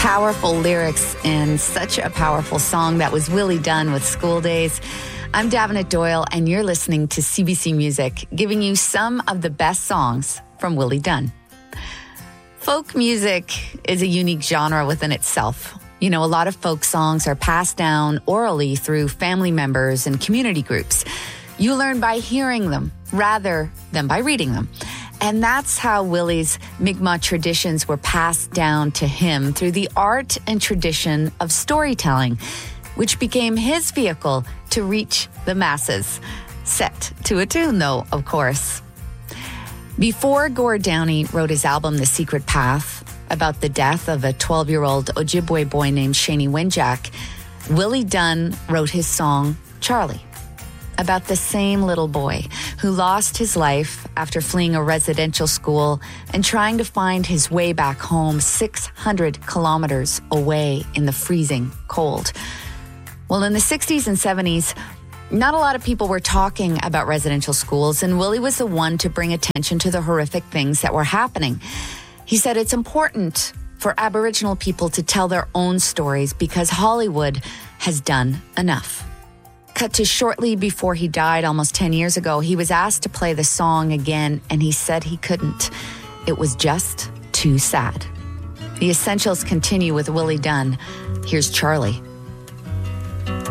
Powerful lyrics and such a powerful song. That was Willie Dunn with School Days. I'm Davenant Doyle, and you're listening to CBC Music, giving you some of the best songs from Willie Dunn. Folk music is a unique genre within itself. You know, a lot of folk songs are passed down orally through family members and community groups. You learn by hearing them rather than by reading them. And that's how Willie's Mi'kmaq traditions were passed down to him through the art and tradition of storytelling, which became his vehicle to reach the masses. Set to a tune, though, of course. Before Gord Downie wrote his album, The Secret Path, about the death of a 12-year-old Ojibwe boy named Shani Wenjack, Willie Dunn wrote his song, Charlie, about the same little boy who lost his life after fleeing a residential school and trying to find his way back home 600 kilometers away in the freezing cold. Well, in the 60s and 70s, not a lot of people were talking about residential schools, and Willie was the one to bring attention to the horrific things that were happening. He said it's important for Aboriginal people to tell their own stories because Hollywood has done enough. Cut to shortly before he died almost 10 years ago, he was asked to play the song again, and he said he couldn't. It was just too sad. The Essentials continue with Willie Dunn. Here's Charlie.